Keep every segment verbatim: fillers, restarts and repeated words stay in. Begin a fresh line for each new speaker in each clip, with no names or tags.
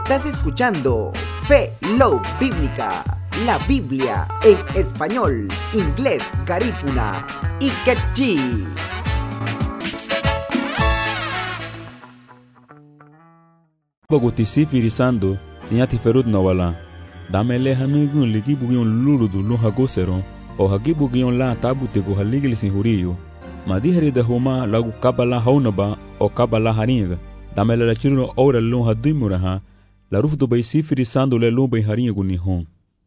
Estás escuchando Fe Love Bíblica, la Biblia en español, inglés, garífuna y quechí.
Baguti sifirisando, sinyati ferut nawala. Damele hanugun ligi bugion luludu lu hagosero, o hagi bugion la tabute go haligil sin huriyo. Madihari da homa lagu kabala haunaba o kabala haringa. Damele la chiruno ora lu hadimuraha, la rufdo bay sifirisando le lu bay haringa gun nihon.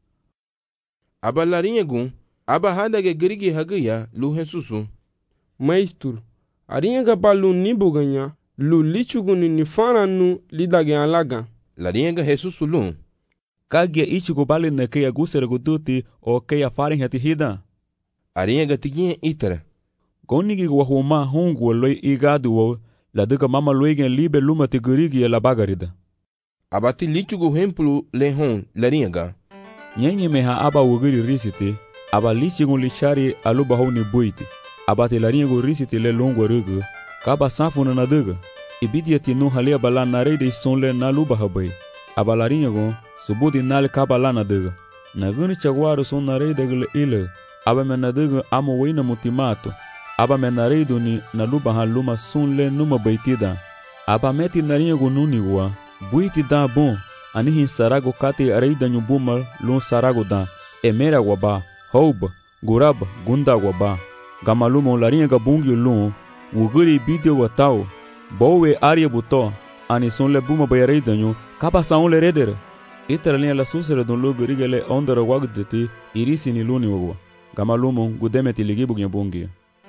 Aba larinha gun, aba hada ge grigi hagaya lu hensusu.
Maistur, arinha ga balu nibu ganha, lu lichuguni ni faranu lidage alaga.
Larinha ga hensusu lu.
Kagia ichigo bale na kaya gusera guduti o kaya farin hati hida.
Arinha ga tiginha itara.
Gonigi wa homa hongu loi igadu wo, la duka mama loigen libe luma te grigi la bagarida.
Abati lichugo hemplu le hon larinha ga.
Nyenye meha aba wugiri risiti, aba lichigo lichari aluba honi buiti. Abati larinha go risiti le longo rugu, kaba sanfuna na duga. Ibidia tinu halia bala narede sonle na luba habai. Aba larinha go, subudi nal kaba lana duga. Naguni chaguaru son narede gile ile, aba mena duga amo wina mutimato. Aba menarido ni na luba haluma sonle numa baitida. Aba meti narinha go nunigua, buiti da bon. Anihin sarago kate areida nyubumal lun sarago da. Emera waba, hauba, guraba, gunda waba. Gamaluma larinha gabungi lun, wuguri bidio watao. Bowe aria buto, ani son le buma bayareida nyu, kaba saun le redere. Itara linha la susere don lugu rigele ondara wagdeti, irisi ni luni wagwa. Gamaluma gudemeti ligibu nyabungi.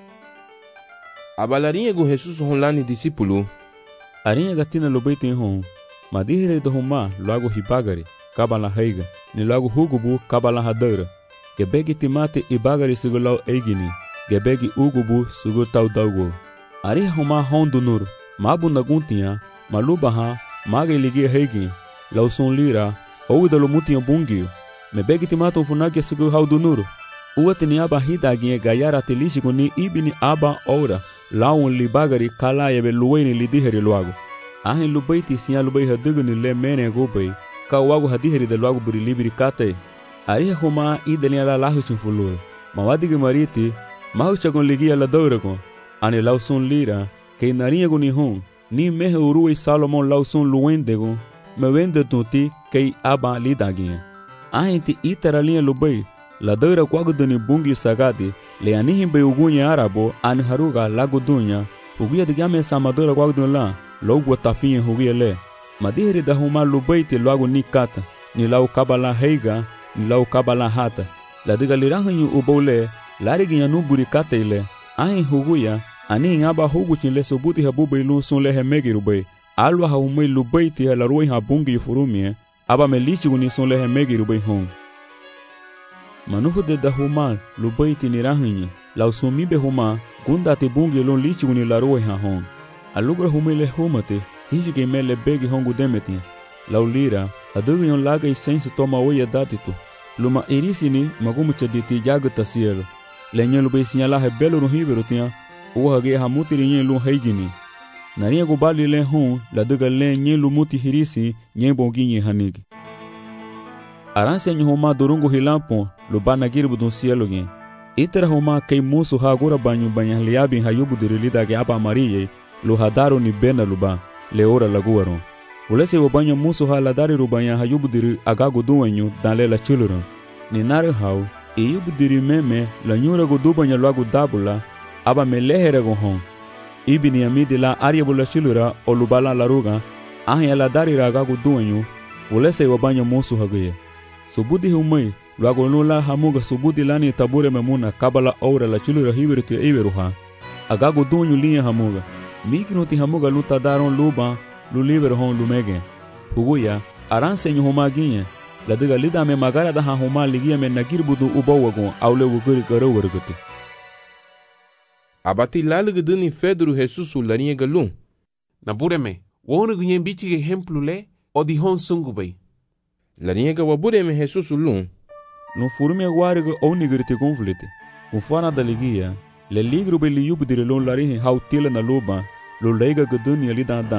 Aba larinha go Jesus honlani discípulo.
Arinha gatina lobeiti hon. Madihire do huma logo hibagari, kabala heiga, ni logo hugubu kabala hadara. Gebegi timate ibagari sugulau eigini, gebegi ugubu sugutau daugo. Ari huma hondo nur, mabu naguntia, malubaha, maga iligi heigi, lauson lira, ou da lomutia bungio. Mebegi timato funaki sugu haudo nur. Uatini aba hidaginha gayara telístico ni ibini aba ora, laun libagari kala yebe luweni lidihiri logo. Ahin lubaiti siya lubai haduguni le mene gobay, ka wago hadihiri da logo buri libiri kate. Ariha huma idalina la lahuchin fulur. Mawadigi mariti, mahuchagon ligia la dauragon. Ani lausun lira, kei narinha guni hun, ni mehe uruwe Salomon lausun luwendegon, me wende tunti kei aba lidaginha. Ahin ti itara linha lubai, la daura quaguduni bungi sagadi, le anihin bay ugunha arabo, ani haruga lago dunya, uguia de game samadora quagudun la, logo tafinha hugia le. Madihiri da huma lubaiti logo ni kata, ni lau kabala heiga, ni lau kabala hata. La diga lirahanyu ubole, lariginha nuburi kata ile, ahin huguia, ani aba huguchin le sobuti habuba ilun sun le hemegi rubai. Alwa ha umay lubaiti ha laruai ha bungi furumie, aba melichi guni sun le hemegi rubai hon. Manufu de da huma lubaiti ni rahanyu, lau sumibe huma, gunda te bungi ilun lichi guni laruai ha hon. Alugra humile humate, hijige mele begi hongu demeti. Laulira, adugi yon laga i sensu toma oia datitu. Luma irisini magumucha diti jagata cielo. Lenyen lube sinyalahe belo no hiveru tia, uwahage hamutiri nyen lu heigini. Narinha gubali len hon, la duga len nyen lumuti hirisi, nyen bongi nyen hanigi. Aransia nyen homa durungu hilampon, lubana girbu dun cielo gen. Itera homa kei musu hagura banyu banyah liabin hayubu dirilidage aba mariye, lu hadaru ni bena luba, leora laguaron. Fulese wabanya musu ha ladari rubanya ha yubudiri agago duwanyu dan le la chiluran. Ni nare hau, e yubudiri meme la nyura go dubanya lagu dabula, aba me lehere go hon. Ibi ni amidi la ariabu la chilura o lubala la ruga, ahin ya ladari ragago duwanyu, fulese wabanya musu hagaya. Subudi humay, lagu nula hamuga subudi lani tabure memuna kabala aura la chilura hibiritu ya iberuha. Agago duwanyu liya hamuga. Mikino ti hamuga luta daron luba, lu livre hon lumege. Huguya, aranse nyu homaginha, la diga lida me magara da ha homa ligia me nagirbudu ubawagon, aule wuguri garo warguti.
Abati laluguduni Pedro Jesus larinha galun.
Nabureme, wonu gunyen bichi ejemplo le, o di hon sungubay.
Larinha ga wabureme Jesus lun.
No furume guarigo onigirti conflite. Ufana da ligia, le ligro be liubu dire lon larinha hautila na luba, lo leiga guduni ali da